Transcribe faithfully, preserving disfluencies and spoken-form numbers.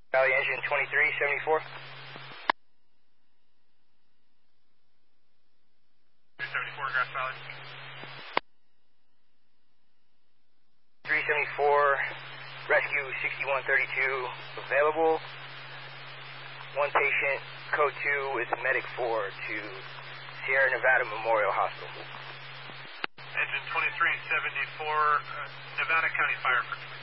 Valley engine twenty-three seventy-four. seventy-four, Grass Valley. three seventy-four, rescue sixty-one thirty-two, available. One patient, code two is medic four to Sierra Nevada Memorial Hospital. Engine twenty-three seventy-four, uh, Nevada County Fire.